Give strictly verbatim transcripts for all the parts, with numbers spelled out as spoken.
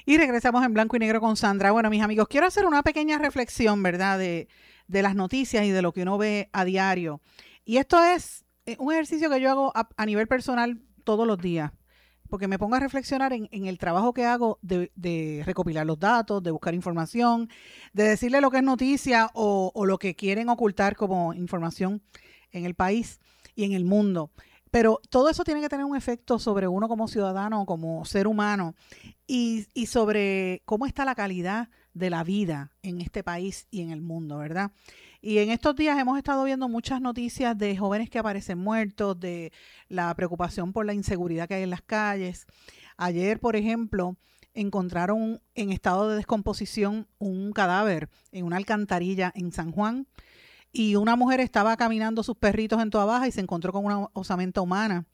Y regresamos en blanco y negro con Sandra. Bueno, mis amigos, quiero hacer una pequeña reflexión, ¿verdad? De, de las noticias y de lo que uno ve a diario. Y esto es eh, un ejercicio que yo hago a, a nivel personal todos los días, porque me pongo a reflexionar en, en el trabajo que hago de, de recopilar los datos, de buscar información, de decirle lo que es noticia o, o lo que quieren ocultar como información en el país y en el mundo. Pero todo eso tiene que tener un efecto sobre uno como ciudadano, como ser humano, y, y sobre cómo está la calidad de la vida en este país y en el mundo, ¿verdad? Y en estos días hemos estado viendo muchas noticias de jóvenes que aparecen muertos, de la preocupación por la inseguridad que hay en las calles. Ayer, por ejemplo, encontraron en estado de descomposición un cadáver en una alcantarilla en San Juan y una mujer estaba caminando sus perritos en toda baja y se encontró con una osamenta humana.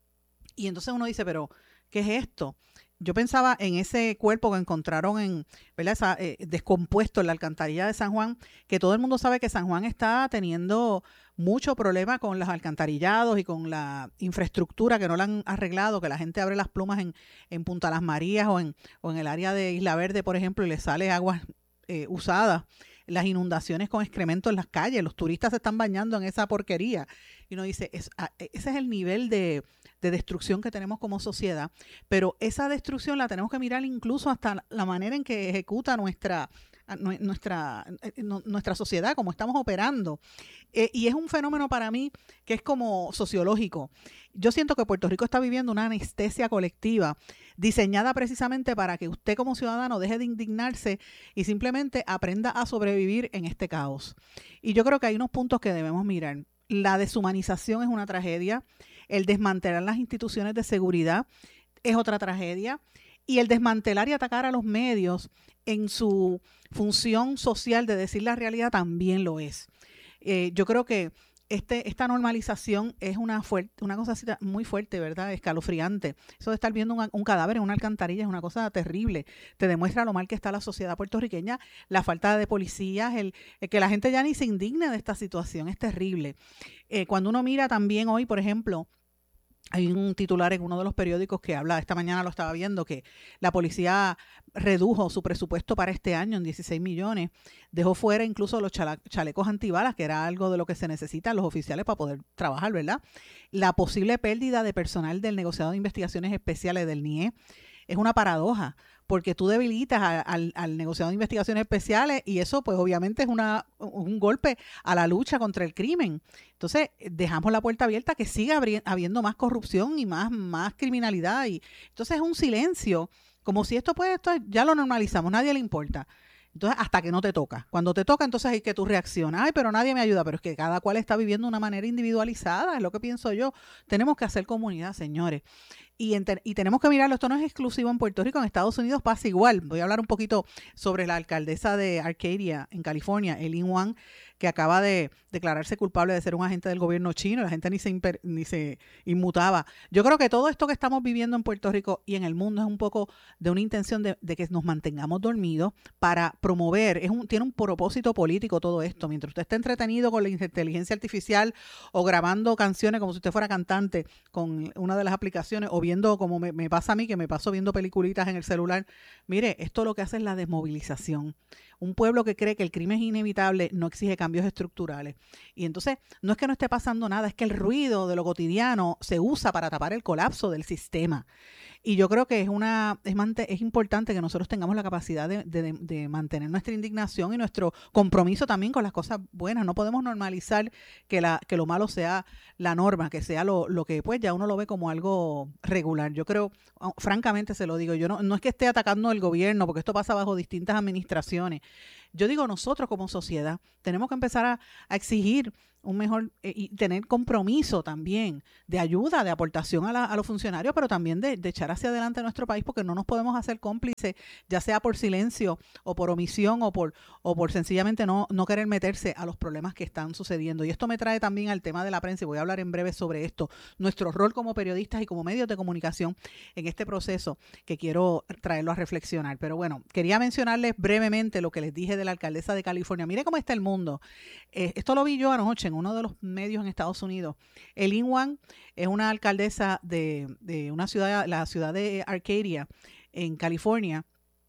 Y entonces uno dice, pero, ¿qué es esto? Yo pensaba en ese cuerpo que encontraron en, ¿verdad? Esa, eh, descompuesto en la alcantarilla de San Juan, que todo el mundo sabe que San Juan está teniendo mucho problema con los alcantarillados y con la infraestructura que no la han arreglado, que la gente abre las plumas en, en Punta Las Marías o en, o en el área de Isla Verde, por ejemplo, y le sale agua eh, usada, las inundaciones con excremento en las calles, los turistas se están bañando en esa porquería. Y uno dice, es, a, ese es el nivel de, de destrucción que tenemos como sociedad, pero esa destrucción la tenemos que mirar incluso hasta la manera en que ejecuta nuestra, nuestra, nuestra sociedad, cómo estamos operando. Eh, y es un fenómeno para mí que es como sociológico. Yo siento que Puerto Rico está viviendo una anestesia colectiva diseñada precisamente para que usted como ciudadano deje de indignarse y simplemente aprenda a sobrevivir en este caos. Y yo creo que hay unos puntos que debemos mirar. La deshumanización es una tragedia, el desmantelar las instituciones de seguridad es otra tragedia, y el desmantelar y atacar a los medios en su función social de decir la realidad también lo es. Eh, yo creo que este, esta normalización es una, fuerte, una cosa así muy fuerte, ¿verdad? Escalofriante. Eso de estar viendo un, un cadáver en una alcantarilla es una cosa terrible. Te demuestra lo mal que está la sociedad puertorriqueña, la falta de policías, el, el que la gente ya ni se indigne de esta situación, es terrible. Eh, cuando uno mira también hoy, por ejemplo, hay un titular en uno de los periódicos que habla, esta mañana lo estaba viendo, que la policía redujo su presupuesto para este año en dieciséis millones, dejó fuera incluso los chala- chalecos antibalas, que era algo de lo que se necesitan los oficiales para poder trabajar, ¿verdad? La posible pérdida de personal del negociado de investigaciones especiales del N I E es una paradoja, porque tú debilitas a- al, al negociado de investigaciones especiales y eso pues obviamente es una, un golpe a la lucha contra el crimen. Entonces dejamos la puerta abierta que siga habri- habiendo más corrupción y más, más criminalidad. Y entonces es un silencio, como si esto pues esto ya lo normalizamos, nadie le importa. Entonces, hasta que no te toca. Cuando te toca, entonces hay que tú reaccionas. Ay, pero nadie me ayuda. Pero es que cada cual está viviendo de una manera individualizada, es lo que pienso yo. Tenemos que hacer comunidad, señores. Y, ente- y tenemos que mirarlo, esto no es exclusivo en Puerto Rico, en Estados Unidos pasa igual. Voy a hablar un poquito sobre la alcaldesa de Arcadia, en California, Eileen Wang, que acaba de declararse culpable de ser un agente del gobierno chino. La gente ni se, imper- ni se inmutaba. Yo creo que todo esto que estamos viviendo en Puerto Rico y en el mundo es un poco de una intención de, de que nos mantengamos dormidos para promover, es un, tiene un propósito político todo esto. Mientras usted esté entretenido con la inteligencia artificial o grabando canciones como si usted fuera cantante con una de las aplicaciones o viendo, como me, me pasa a mí, que me paso viendo peliculitas en el celular. Mire, esto lo que hace es la desmovilización. Un pueblo que cree que el crimen es inevitable no exige cambios estructurales. Y entonces, no es que no esté pasando nada, es que el ruido de lo cotidiano se usa para tapar el colapso del sistema. Y yo creo que es una es, mante- es importante que nosotros tengamos la capacidad de, de- de mantener nuestra indignación y nuestro compromiso también con las cosas buenas. No podemos normalizar que, la, que lo malo sea la norma, que sea lo, lo que pues ya uno lo ve como algo regular. Yo creo, ah, francamente se lo digo, yo no, no es que esté atacando el gobierno, porque esto pasa bajo distintas administraciones. Yo digo, nosotros como sociedad tenemos que empezar a, a exigir un mejor eh, y tener compromiso también de ayuda, de aportación a, la- a los funcionarios, pero también de, de echar hacia adelante a nuestro país, porque no nos podemos hacer cómplices, ya sea por silencio o por omisión o por, o por sencillamente no, no querer meterse a los problemas que están sucediendo. Y esto me trae también al tema de la prensa, y voy a hablar en breve sobre esto, nuestro rol como periodistas y como medios de comunicación en este proceso que quiero traerlo a reflexionar. Pero bueno, quería mencionarles brevemente lo que les dije de la alcaldesa de California. Mire cómo está el mundo. Eh, esto lo vi yo anoche en uno de los medios en Estados Unidos. Eileen Wang es una alcaldesa de, de una ciudad, la ciudad de Arcadia, en California,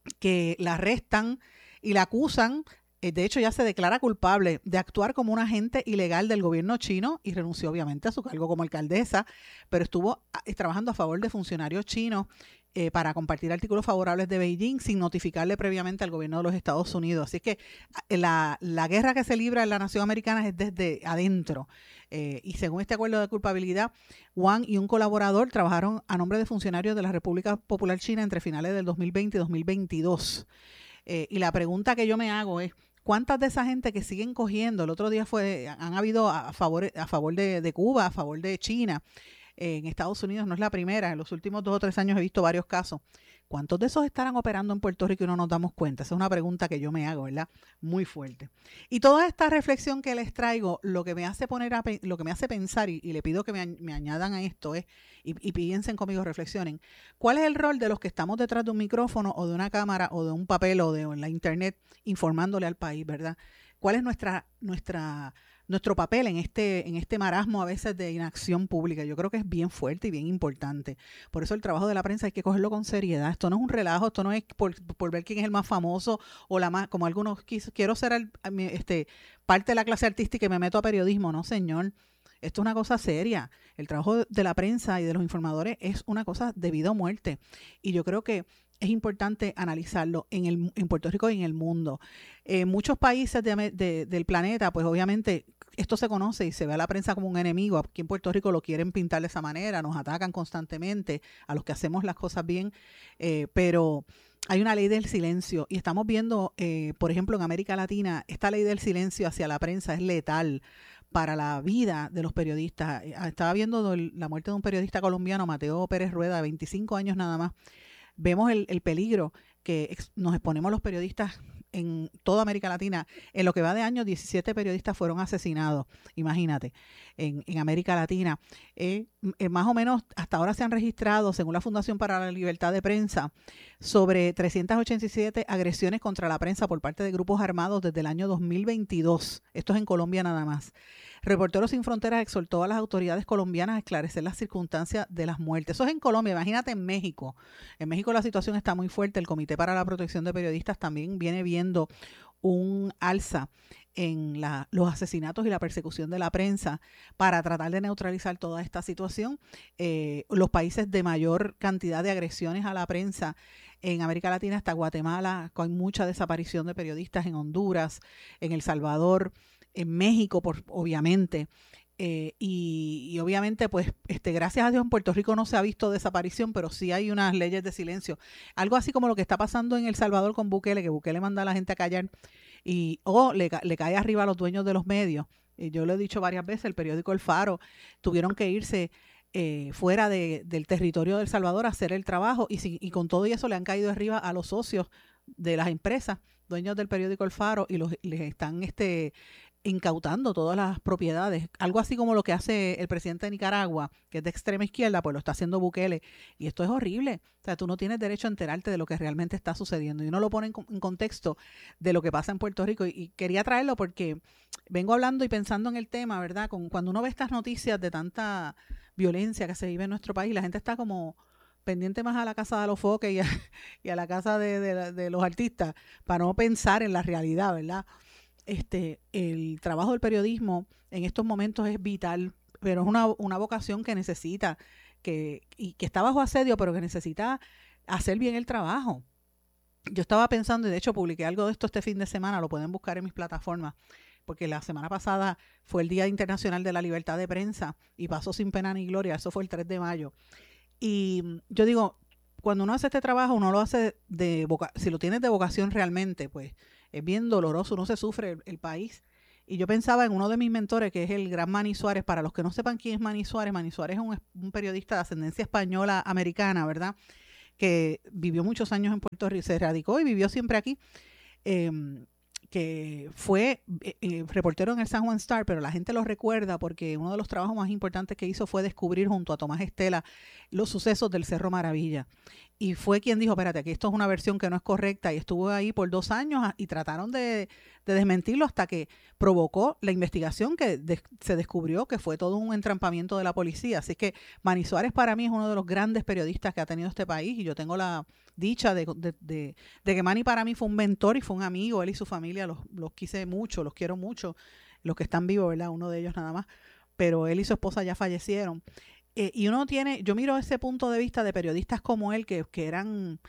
que la arrestan y la acusan. De hecho, ya se declara culpable de actuar como un agente ilegal del gobierno chino y renunció obviamente a su cargo como alcaldesa, pero estuvo trabajando a favor de funcionarios chinos eh, para compartir artículos favorables de Beijing sin notificarle previamente al gobierno de los Estados Unidos. Así que la, la guerra que se libra en la nación americana es desde adentro. Eh, y según este acuerdo de culpabilidad, Wang y un colaborador trabajaron a nombre de funcionarios de la República Popular China entre finales del dos mil veinte y dos mil veintidós. Eh, y la pregunta que yo me hago es, ¿cuántas de esa gente que siguen cogiendo? El otro día fue, han habido a favor, a favor de, de Cuba, a favor de China, eh, en Estados Unidos no es la primera, en los últimos dos o tres años he visto varios casos. ¿Cuántos de esos estarán operando en Puerto Rico y no nos damos cuenta? Esa es una pregunta que yo me hago, ¿verdad? Muy fuerte. Y toda esta reflexión que les traigo, lo que me hace poner a, lo que me hace pensar, y, y le pido que me, me añadan a esto, es, y, y piensen conmigo, reflexionen, ¿cuál es el rol de los que estamos detrás de un micrófono o de una cámara o de un papel o de o en la internet informándole al país, ¿verdad? ¿Cuál es nuestra, nuestra, nuestro papel en este, en este marasmo a veces de inacción pública? Yo creo que es bien fuerte y bien importante. Por eso el trabajo de la prensa hay que cogerlo con seriedad. Esto no es un relajo, esto no es por, por ver quién es el más famoso o la más, como algunos quiso, quiero ser el, este, parte de la clase artística y me meto a periodismo. No, señor. Esto es una cosa seria. El trabajo de la prensa y de los informadores es una cosa de vida o muerte. Y yo creo que es importante analizarlo en, el, en Puerto Rico y en el mundo. En eh, muchos países de, de, del planeta, pues obviamente esto se conoce y se ve a la prensa como un enemigo. Aquí en Puerto Rico lo quieren pintar de esa manera, nos atacan constantemente a los que hacemos las cosas bien, eh, pero hay una ley del silencio y estamos viendo, eh, por ejemplo, en América Latina, esta ley del silencio hacia la prensa es letal para la vida de los periodistas. Estaba viendo la muerte de un periodista colombiano, Mateo Pérez Rueda, de veinticinco años nada más. Vemos el, el peligro que ex, nos exponemos los periodistas en toda América Latina. En lo que va de año, diecisiete periodistas fueron asesinados, imagínate, en, en América Latina. Eh, eh, más o menos hasta ahora se han registrado, según la Fundación para la Libertad de Prensa, sobre trescientas ochenta y siete agresiones contra la prensa por parte de grupos armados desde el año dos mil veintidós. Esto es en Colombia nada más. Reporteros Sin Fronteras exhortó a las autoridades colombianas a esclarecer las circunstancias de las muertes. Eso es en Colombia, imagínate en México. En México la situación está muy fuerte. El Comité para la Protección de Periodistas también viene viendo un alza en la, los asesinatos y la persecución de la prensa para tratar de neutralizar toda esta situación. Eh, los países de mayor cantidad de agresiones a la prensa en América Latina, hasta Guatemala, con mucha desaparición de periodistas, en Honduras, en El Salvador, en México, por, obviamente. Eh, y, y obviamente, pues, este, gracias a Dios en Puerto Rico no se ha visto desaparición, pero sí hay unas leyes de silencio. Algo así como lo que está pasando en El Salvador con Bukele, que Bukele manda a la gente a callar y o le, le cae arriba a los dueños de los medios. Y yo lo he dicho varias veces, el periódico El Faro tuvieron que irse eh, fuera de, del territorio de El Salvador a hacer el trabajo y, si, y con todo y eso le han caído arriba a los socios de las empresas, dueños del periódico El Faro, y los, les están este incautando todas las propiedades, algo así como lo que hace el presidente de Nicaragua, que es de extrema izquierda, pues lo está haciendo Bukele, y esto es horrible. O sea, tú no tienes derecho a enterarte de lo que realmente está sucediendo, y uno lo pone en, en contexto de lo que pasa en Puerto Rico, y, y quería traerlo porque vengo hablando y pensando en el tema, ¿verdad? Con, cuando uno ve estas noticias de tanta violencia que se vive en nuestro país, la gente está como pendiente más a la casa de los foques y a, y a la casa de, de, de los artistas, para no pensar en la realidad, ¿verdad? Este, el trabajo del periodismo en estos momentos es vital, pero es una, una vocación que necesita, que, y que está bajo asedio, pero que necesita hacer bien el trabajo. Yo estaba pensando, y de hecho publiqué algo de esto este fin de semana, lo pueden buscar en mis plataformas, porque la semana pasada fue el Día Internacional de la Libertad de Prensa y pasó sin pena ni gloria, eso fue el tres de mayo. Y yo digo, cuando uno hace este trabajo, uno lo hace de voca- si lo tienes de vocación realmente, pues es bien doloroso, uno se sufre el, el país. Y yo pensaba en uno de mis mentores, que es el gran Manny Suárez. Para los que no sepan quién es Manny Suárez, Manny Suárez es un, un periodista de ascendencia española americana, ¿verdad? Que vivió muchos años en Puerto Rico, se radicó y vivió siempre aquí. Eh, que fue eh, eh, reportero en el San Juan Star, pero la gente lo recuerda porque uno de los trabajos más importantes que hizo fue descubrir junto a Tomás Estela los sucesos del Cerro Maravilla. Y fue quien dijo, espérate, que esto es una versión que no es correcta, y estuvo ahí por dos años y trataron de, de desmentirlo hasta que provocó la investigación que de, se descubrió que fue todo un entrampamiento de la policía. Así que Manny Suárez para mí es uno de los grandes periodistas que ha tenido este país y yo tengo la dicha de, de, de, de que Manny para mí fue un mentor y fue un amigo. Él y su familia los, los quise mucho, los quiero mucho, los que están vivos, ¿verdad? Uno de ellos nada más, pero él y su esposa ya fallecieron. Eh, y uno tiene, yo miro ese punto de vista de periodistas como él que, que eran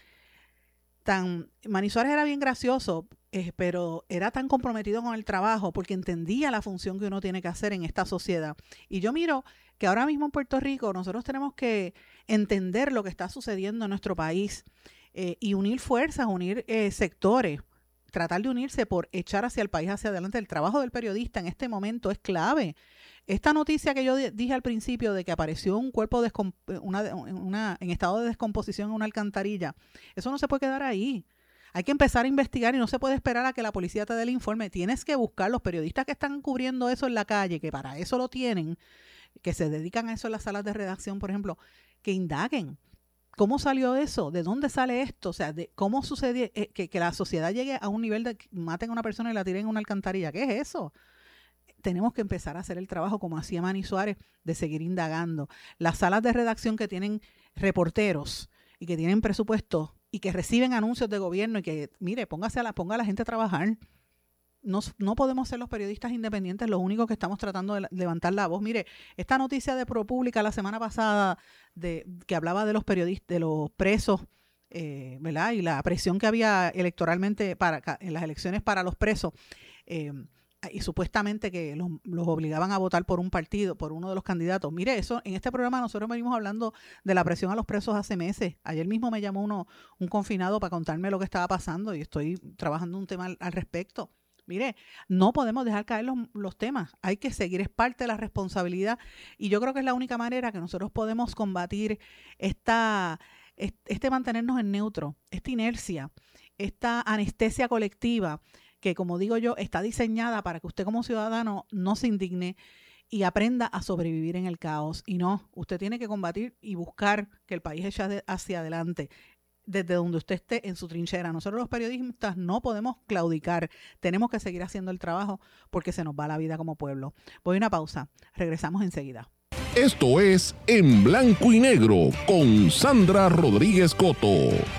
tan, Manny Suárez era bien gracioso, eh, pero era tan comprometido con el trabajo porque entendía la función que uno tiene que hacer en esta sociedad. Y yo miro que ahora mismo en Puerto Rico nosotros tenemos que entender lo que está sucediendo en nuestro país eh, y unir fuerzas, unir eh, sectores, tratar de unirse por echar hacia el país hacia adelante. El trabajo del periodista en este momento es clave. Esta noticia que yo dije al principio de que apareció un cuerpo descom- una, una, en estado de descomposición en una alcantarilla, eso no se puede quedar ahí. Hay que empezar a investigar y no se puede esperar a que la policía te dé el informe. Tienes que buscar los periodistas que están cubriendo eso en la calle, que para eso lo tienen, que se dedican a eso en las salas de redacción, por ejemplo, que indaguen. ¿Cómo salió eso? ¿De dónde sale esto? O sea, de ¿cómo sucede eh, que, que la sociedad llegue a un nivel de que maten a una persona y la tiren en una alcantarilla? ¿Qué es eso? Tenemos que empezar a hacer el trabajo como hacía Manny Suárez, de seguir indagando. Las salas de redacción que tienen reporteros y que tienen presupuesto y que reciben anuncios de gobierno y que, mire, póngase a la, ponga a la gente a trabajar. No, no podemos ser los periodistas independientes los únicos que estamos tratando de levantar la voz. Mire, esta noticia de ProPublica la semana pasada de, que hablaba de los periodistas, de los presos, eh, ¿verdad? Y la presión que había electoralmente para en las elecciones para los presos, eh, y supuestamente que los, los obligaban a votar por un partido, por uno de los candidatos. Mire, eso en este programa nosotros venimos hablando de la presión a los presos hace meses. Ayer mismo me llamó uno, un confinado para contarme lo que estaba pasando y estoy trabajando un tema al, al respecto. Mire, no podemos dejar caer los, los temas, hay que seguir, es parte de la responsabilidad y yo creo que es la única manera que nosotros podemos combatir esta, este mantenernos en neutro, esta inercia, esta anestesia colectiva que, como digo yo, está diseñada para que usted como ciudadano no se indigne y aprenda a sobrevivir en el caos. Y no, usted tiene que combatir y buscar que el país eche hacia adelante desde donde usted esté en su trinchera. Nosotros los periodistas no podemos claudicar, tenemos que seguir haciendo el trabajo porque se nos va la vida como pueblo. Voy a una pausa, regresamos enseguida. Esto es En Blanco y Negro con Sandra Rodríguez Coto.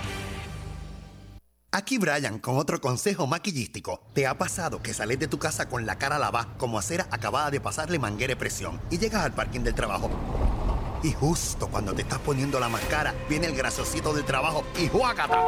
Aquí Brian con otro consejo maquillístico. ¿Te ha pasado que sales de tu casa con la cara lavada como a cera acabada de pasarle manguera de presión y llegas al parking del trabajo? Y justo cuando te estás poniendo la máscara, viene el graciosito del trabajo y ¡juácata!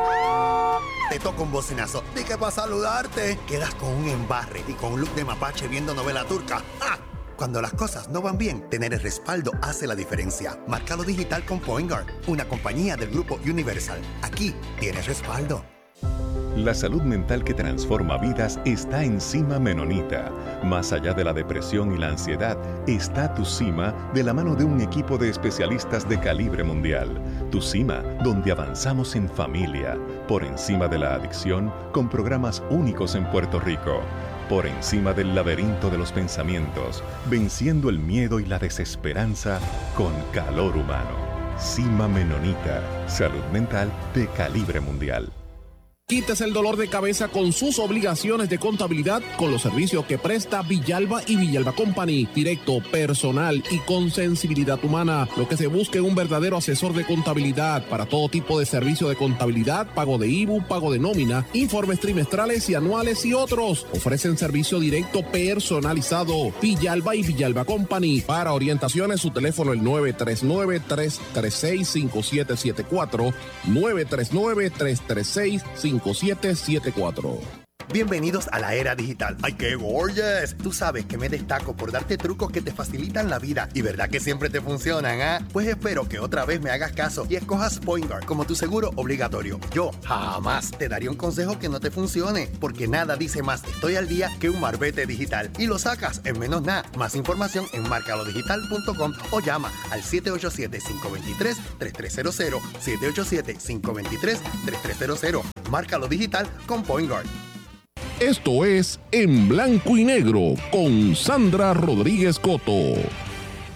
Te toca un bocinazo de que para saludarte quedas con un embarre y con un look de mapache viendo novela turca. ¡Ah! Cuando las cosas no van bien, tener el respaldo hace la diferencia. Márcalo digital con PointGuard, una compañía del grupo Universal. Aquí tienes respaldo. La salud mental que transforma vidas está en Cima Menonita. Más allá de la depresión y la ansiedad, está Tu Cima de la mano de un equipo de especialistas de calibre mundial. Tu Cima, donde avanzamos en familia, por encima de la adicción, con programas únicos en Puerto Rico. Por encima del laberinto de los pensamientos, venciendo el miedo y la desesperanza con calor humano. Cima Menonita, salud mental de calibre mundial. Quítese el dolor de cabeza con sus obligaciones de contabilidad con los servicios que presta Villalba y Villalba Company. Directo, personal y con sensibilidad humana. Lo que se busca es un verdadero asesor de contabilidad para todo tipo de servicio de contabilidad, pago de I B U, pago de nómina, informes trimestrales y anuales y otros. Ofrecen servicio directo personalizado. Villalba y Villalba Company. Para orientaciones, su teléfono el nueve tres nueve, tres tres seis, cinco siete siete cuatro, nueve tres nueve, tres tres seis, cinco siete siete cuatro. Bienvenidos a la era digital. ¡Ay, qué gorgeous! Tú sabes que me destaco por darte trucos que te facilitan la vida. Y verdad que siempre te funcionan, ¿ah? ¿eh? Pues espero que otra vez me hagas caso y escojas PointGuard como tu seguro obligatorio. Yo jamás te daría un consejo que no te funcione, porque nada dice más estoy al día que un marbete digital. Y lo sacas en menos nada. Más información en marcalo digital punto com o llama al siete ocho siete, cinco dos tres, tres tres cero cero, siete ocho siete, cinco dos tres, tres tres cero cero. Márcalo digital con PointGuard. Esto es En Blanco y Negro con Sandra Rodríguez Coto.